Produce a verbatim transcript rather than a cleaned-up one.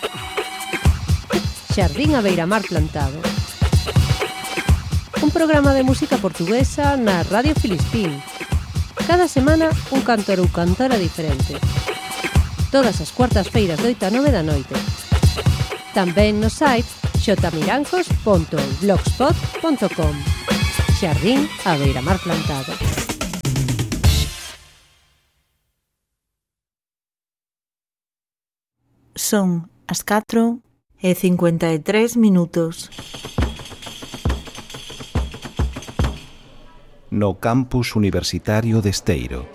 Xardín a beiramar plantado. Un programa de música portuguesa na Radio Filispín. Cada semana un cantor ou cantora diferente. Todas as cuartas feiras de oito a nove da noite. Tamén no site xotamiranjos punto blogspot punto com. Xardín a beiramar plantado. Son as catro e cincuenta e tres minutos. No campus universitario de Esteiro.